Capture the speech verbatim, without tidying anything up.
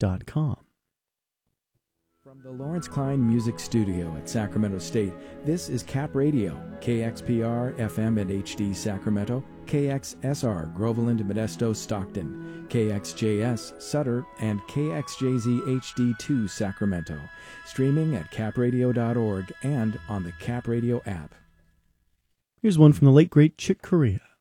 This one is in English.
dot com. From the Lawrence Klein Music Studio at Sacramento State, this is Cap Radio, K X P R, F M and H D Sacramento, K X S R, Groveland, Modesto, Stockton, K X J S, Sutter, and K X J Z H D two, Sacramento. Streaming at cap radio dot org and on the Cap Radio app. Here's one from the late, great Chick Corea.